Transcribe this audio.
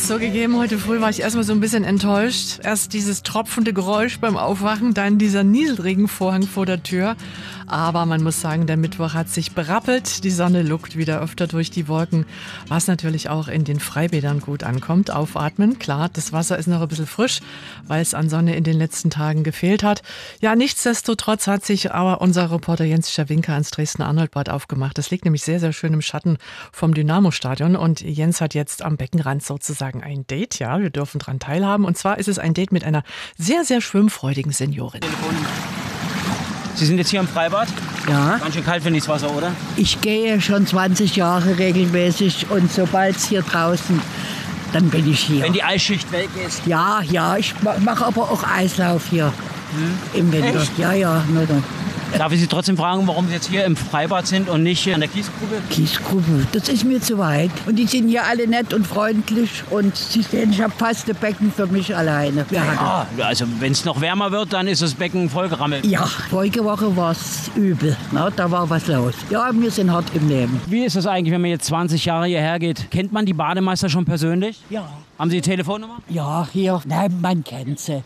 es zugegeben, heute früh war ich erstmal so ein bisschen enttäuscht. Erst dieses tropfende Geräusch beim Aufwachen, dann dieser Nieselregenvorhang vor der Tür. Aber man muss sagen, der Mittwoch hat sich berappelt. Die Sonne lugt wieder öfter durch die Wolken, was natürlich auch in den Freibädern gut ankommt. Aufatmen, klar, das Wasser ist noch ein bisschen frisch, weil es an Sonne in den letzten Tagen gefehlt hat. Ja, nichtsdestotrotz hat sich aber unser Reporter Jens Scharwinke ans Dresden-Arnoldbad aufgemacht. Das liegt nämlich sehr, sehr schön im Schatten vom Dynamo-Stadion. Und Jens hat jetzt am Beckenrand sozusagen ein Date. Ja, wir dürfen daran teilhaben. Und zwar ist es ein Date mit einer sehr, sehr schwimmfreudigen Seniorin. Sie sind jetzt hier im Freibad? Ja. Ganz schön kalt finde ich das Wasser, oder? Ich gehe schon 20 Jahre regelmäßig und sobald es hier draußen, dann bin ich hier. Wenn die Eisschicht weg ist. Ja, ich mache aber auch Eislauf hier im Winter. Echt? Ja, nur noch. Darf ich Sie trotzdem fragen, warum Sie jetzt hier im Freibad sind und nicht an der Kiesgrube? Kiesgrube, das ist mir zu weit. Und die sind hier alle nett und freundlich und Sie sehen, ich habe fast ein Becken für mich alleine. Ja, also wenn es noch wärmer wird, dann ist das Becken vollgerammelt. Ja, vorige Woche war es übel. Na, da war was los. Ja, wir sind hart im Leben. Wie ist das eigentlich, wenn man jetzt 20 Jahre hierher geht? Kennt man die Bademeister schon persönlich? Ja. Haben Sie die Telefonnummer? Ja, hier. Nein, man kennt sie.